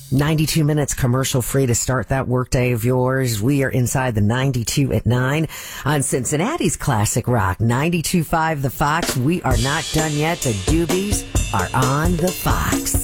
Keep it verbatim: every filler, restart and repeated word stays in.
ninety-two minutes commercial free to start that workday of yours. We are inside the ninety-two at nine on Cincinnati's classic rock. ninety-two point five The Fox. We are not done yet. The Doobies are on the Fox.